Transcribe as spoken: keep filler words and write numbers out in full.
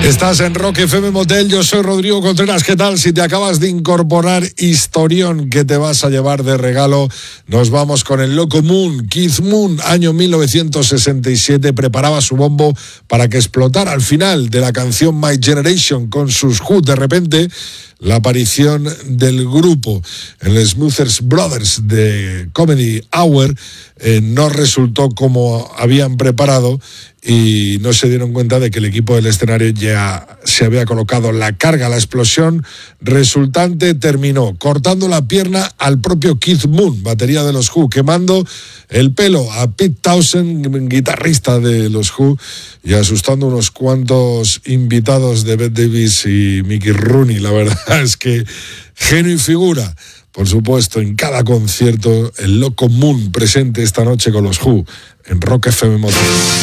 Estás en Rock F M Motel, yo soy Rodrigo Contreras. ¿Qué tal? Si te acabas de incorporar, historión que te vas a llevar de regalo. Nos vamos con el loco Moon. Keith Moon, año mil novecientos sesenta y siete, preparaba su bombo para que explotara al final de la canción My Generation con sus Who. De repente, la aparición del grupo en el Smothers Brothers de Comedy Hour eh, no resultó como habían preparado y no se dieron cuenta de que el equipo del escenario ya se había colocado la carga. La explosión resultante terminó cortando la pierna al propio Keith Moon, batería de los Who, quemando el pelo a Pete Townshend, guitarrista de los Who, y asustando unos cuantos invitados de Bette Davis y Mickey Rooney. La verdad es que genio y figura, por supuesto, en cada concierto, el loco Moon presente esta noche con los Who en Rock F M Motel.